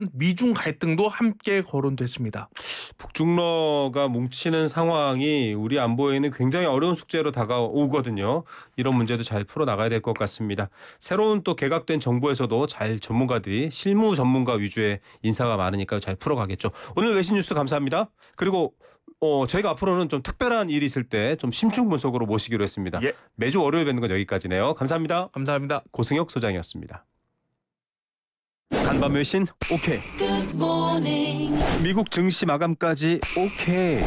미중 갈등도 함께 거론됐습니다. 북중러가 뭉치는 상황이 우리 안보에는 굉장히 어려운 숙제로 다가오거든요. 이런 문제도 잘 풀어나가야 될 것 같습니다. 새로운 또 개각된 정부에서도 잘 전문가들이 실무 전문가 위주의 인사가 많으니까 잘 풀어가겠죠. 오늘 외신 뉴스 감사합니다. 그리고 저희가 앞으로는 좀 특별한 일이 있을 때 좀 심층 분석으로 모시기로 했습니다. 예, 매주 월요일 뵙는 건 여기까지네요. 감사합니다. 감사합니다. 고승혁 소장이었습니다. 간밤 외신 오케이. 미국 증시 마감까지 오케이.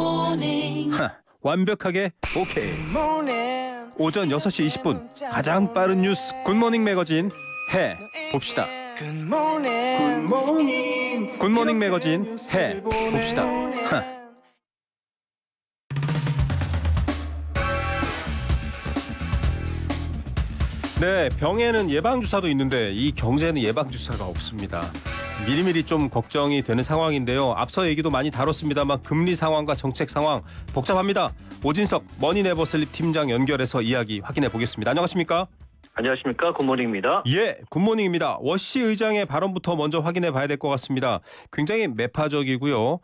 완벽하게 오케이. 오전 6시 20분 가장 빠른 뉴스 굿모닝 매거진 해 봅시다. 굿모닝 매거진 해 봅시다. 네, 병에는 예방주사도 있는데 이 경제에는 예방주사가 없습니다. 미리미리 좀 걱정이 되는 상황인데요. 앞서 얘기도 많이 다뤘습니다만 금리 상황과 정책 상황 복잡합니다. 오진석 머니네버슬립 팀장 연결해서 이야기 확인해 보겠습니다. 안녕하십니까? 안녕하십니까. 굿모닝입니다. 예, 굿모닝입니다. 워시 의장의 발언부터 먼저 확인해 봐야 될 것 같습니다. 굉장히 매파적이고요.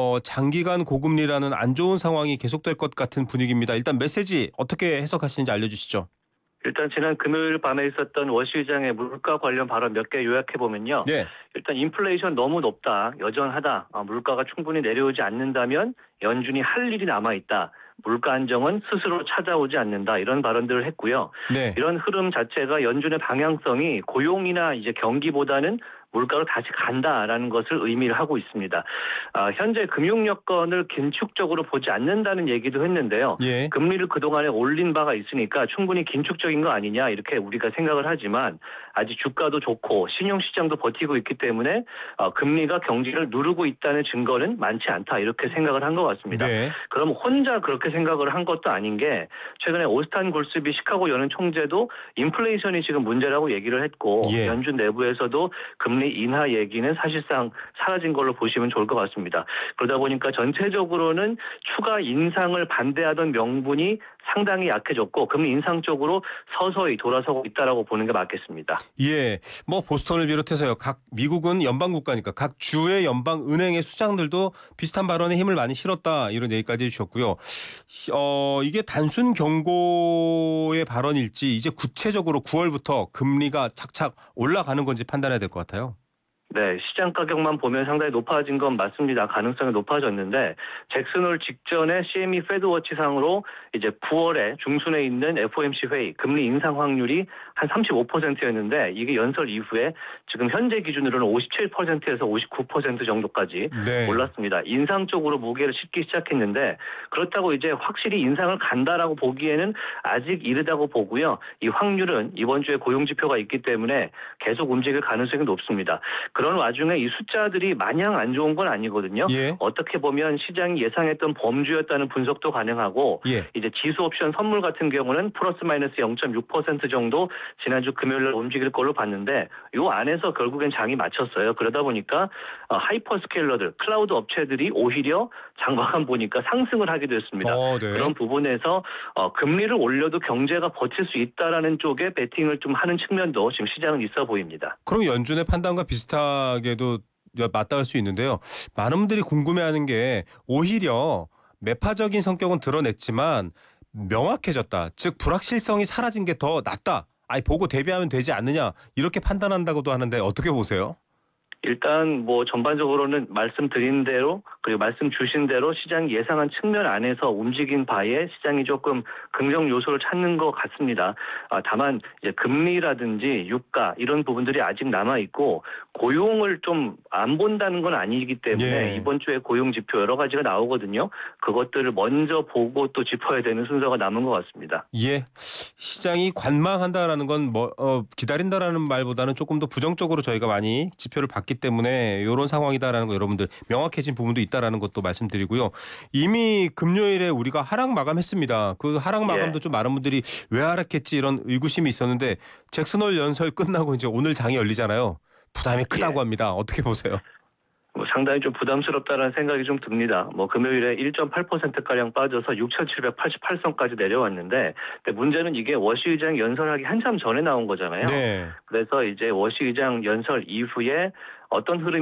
장기간 고금리라는 안 좋은 상황이 계속될 것 같은 분위기입니다. 일단 메시지 어떻게 해석하시는지 알려주시죠. 일단 지난 금요일 밤에 있었던 워시 의장의 물가 관련 발언 몇 개 요약해 보면요. 네. 일단 인플레이션 너무 높다, 여전하다, 물가가 충분히 내려오지 않는다면 연준이 할 일이 남아있다. 물가 안정은 스스로 찾아오지 않는다. 이런 발언들을 했고요. 네. 이런 흐름 자체가 연준의 방향성이 고용이나 이제 경기보다는 물가로 다시 간다라는 것을 의미를 하고 있습니다. 현재 금융 여건을 긴축적으로 보지 않는다는 얘기도 했는데요. 예. 금리를 그동안에 올린 바가 있으니까 충분히 긴축적인 거 아니냐 이렇게 우리가 생각을 하지만 아직 주가도 좋고 신용시장도 버티고 있기 때문에 금리가 경기를 누르고 있다는 증거는 많지 않다 이렇게 생각을 한 것 같습니다. 네. 그럼 혼자 그렇게 생각을 한 것도 아닌 게 최근에 오스탄 골스비 시카고 연은 총재도 인플레이션이 지금 문제라고 얘기를 했고 예. 연준 내부에서도 금리 인하 얘기는 사실상 사라진 걸로 보시면 좋을 것 같습니다. 그러다 보니까 전체적으로는 추가 인상을 반대하던 명분이 상당히 약해졌고 금리 인상 쪽으로 서서히 돌아서고 있다라고 보는 게 맞겠습니다. 예, 뭐 보스턴을 비롯해서요. 각 미국은 연방 국가니까 각 주의 연방 은행의 수장들도 비슷한 발언에 힘을 많이 실었다 이런 얘기까지 해주셨고요. 이게 단순 경고의 발언일지 이제 구체적으로 9월부터 금리가 착착 올라가는 건지 판단해야 될 것 같아요. 네, 시장 가격만 보면 상당히 높아진 건 맞습니다. 가능성이 높아졌는데 잭슨홀 직전에 CME 패드워치상으로 이제 9월에 중순에 있는 FOMC 회의 금리 인상 확률이 한 35%였는데 이게 연설 이후에 지금 현재 기준으로는 57%에서 59% 정도까지 네. 올랐습니다. 인상 쪽으로 무게를 싣기 시작했는데 그렇다고 이제 확실히 인상을 간다라고 보기에는 아직 이르다고 보고요. 이 확률은 이번 주에 고용 지표가 있기 때문에 계속 움직일 가능성이 높습니다. 그런 와중에 이 숫자들이 마냥 안 좋은 건 아니거든요. 예. 어떻게 보면 시장이 예상했던 범주였다는 분석도 가능하고 예. 이제 지수 옵션 선물 같은 경우는 플러스 마이너스 0.6% 정도 지난주 금요일 날 움직일 걸로 봤는데 이 안에서 결국엔 장이 맞췄어요. 그러다 보니까 하이퍼스케일러들, 클라우드 업체들이 오히려 장마감 보니까 상승을 하기도 했습니다. 네. 그런 부분에서 금리를 올려도 경제가 버틸 수 있다라는 쪽에 베팅을 좀 하는 측면도 지금 시장은 있어 보입니다. 그럼 연준의 판단과 비슷하게도 맞닿을 수 있는데요. 많은 분들이 궁금해하는 게 오히려 매파적인 성격은 드러냈지만 명확해졌다. 즉 불확실성이 사라진 게 더 낫다. 아니 보고 대비하면 되지 않느냐 이렇게 판단한다고도 하는데 어떻게 보세요? 일단 뭐 전반적으로는 말씀드린 대로 그리고 말씀 주신 대로 시장이 예상한 측면 안에서 움직인 바에 시장이 조금 긍정 요소를 찾는 것 같습니다. 다만 이제 금리라든지 유가 이런 부분들이 아직 남아 있고 고용을 좀 안 본다는 건 아니기 때문에 예. 이번 주에 고용 지표 여러 가지가 나오거든요. 그것들을 먼저 보고 또 짚어야 되는 순서가 남은 것 같습니다. 예, 시장이 관망한다라는 건 기다린다라는 말보다는 조금 더 부정적으로 저희가 많이 지표를 봤기 때문에 이런 상황이다라는 거 여러분들 명확해진 부분도 있다라는 것도 말씀드리고요. 이미 금요일에 우리가 하락 마감했습니다. 그 하락 마감도 좀 많은 분들이 왜 하락했지 이런 의구심이 있었는데 잭슨홀 연설 끝나고 이제 오늘 장이 열리잖아요. 부담이 크다고 합니다. 어떻게 보세요? 상당히 좀 부담스럽다는 생각이 좀 듭니다. 금요일에 1.8%가량 빠져서 6,788선까지 내려왔는데 근데 문제는 이게 워시 의장 연설하기 한참 전에 나온 거잖아요. 네. 그래서 이제 워시 의장 연설 이후에 어떤 흐름이